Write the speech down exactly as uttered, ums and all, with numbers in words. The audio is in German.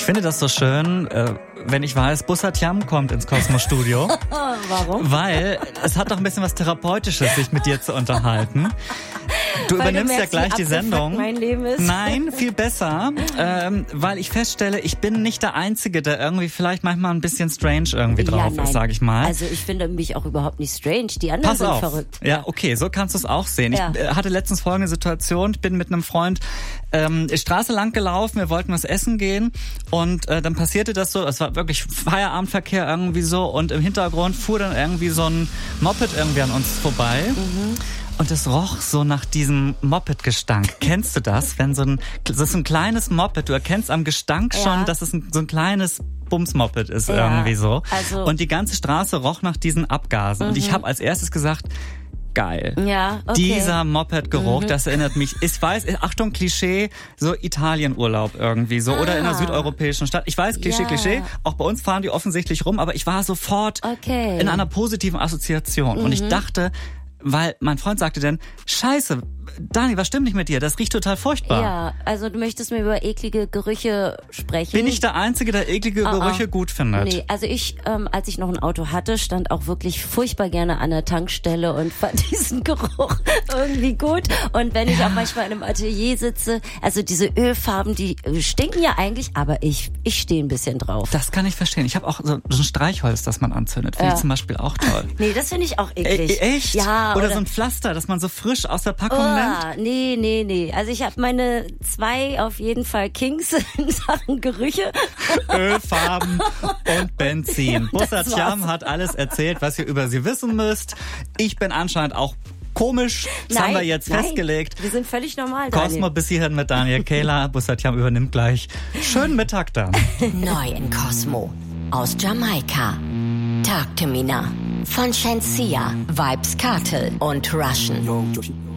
finde das so schön, äh, wenn ich weiß, Bussard Jam kommt ins Cosmo-Studio. Warum? Weil es hat doch ein bisschen was Therapeutisches, sich mit dir zu unterhalten. Du weil übernimmst du merkst, ja gleich wie die Sendung. mein Leben ist. Nein, viel besser, ähm, weil ich feststelle, ich bin nicht der Einzige, der irgendwie vielleicht manchmal ein bisschen strange irgendwie drauf ja, ist, sag ich mal. Also ich finde mich auch überhaupt nicht strange. Die anderen Pass sind auf. verrückt. Ja, okay, so kannst du es auch sehen. Ja. Ich äh, hatte letztens folgende Situation. Ich bin mit einem Freund ähm, die Straße lang gelaufen. Wir wollten was essen gehen und äh, dann passierte das so. Es war wirklich Feierabendverkehr irgendwie so und im Hintergrund fuhr dann irgendwie so ein Moped irgendwie an uns vorbei. Mhm. Und es roch so nach diesem Moped-Gestank. Kennst du das? Wenn so ein, das ist ein kleines Moped, du erkennst am Gestank schon, ja. dass es ein, so ein kleines Bums-Moped ist ja. irgendwie so. Also und die ganze Straße roch nach diesen Abgasen. Mhm. Und ich habe als erstes gesagt, geil. Ja, okay. Dieser Moped-Geruch, Mhm. das erinnert mich, ich weiß, Achtung, Klischee, so Italienurlaub irgendwie so ah. oder in einer südeuropäischen Stadt. Ich weiß, Klischee, Ja. Klischee, auch bei uns fahren die offensichtlich rum, aber ich war sofort okay. in einer positiven Assoziation. Mhm. Und ich dachte, weil mein Freund sagte dann, Scheiße, Dani, was stimmt nicht mit dir? Das riecht total furchtbar. Ja, also du möchtest mir über eklige Gerüche sprechen. Bin ich der Einzige, der eklige Oh, oh. Gerüche gut findet? Nee, also ich, ähm, als ich noch ein Auto hatte, stand auch wirklich furchtbar gerne an der Tankstelle und fand diesen Geruch irgendwie gut. Und wenn ich Ja. auch manchmal in einem Atelier sitze, also diese Ölfarben, die stinken ja eigentlich, aber ich, ich stehe ein bisschen drauf. Das kann ich verstehen. Ich habe auch so ein Streichholz, das man anzündet. Finde Ja. ich zum Beispiel auch toll. Nee, das finde ich auch eklig. Ä echt? Ja. Oder, Oder so ein Pflaster, das man so frisch aus der Packung Oh, nimmt? nee, nee, nee. Also ich habe meine zwei auf jeden Fall Kings in Sachen Gerüche. Ölfarben und Benzin. Bussard Das Jam war's. hat alles erzählt, was ihr über sie wissen müsst. Ich bin anscheinend auch komisch. Das Nein, haben wir jetzt nein. festgelegt. Wir sind völlig normal, Daniel. Cosmo bis hierhin mit Daniel Kehler. Bussard Jam übernimmt gleich. Schönen Mittag dann. Neu in Cosmo. Aus Jamaika. Talk to Me Now. Von Shensia, Vibes Cartel und Russian. Yo, Joshi.